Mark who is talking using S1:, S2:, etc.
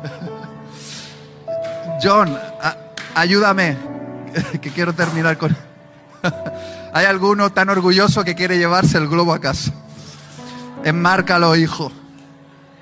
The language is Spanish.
S1: John, ayúdame, que quiero terminar con... ¿Hay alguno tan orgulloso que quiere llevarse el globo a casa? Enmárcalo, hijo.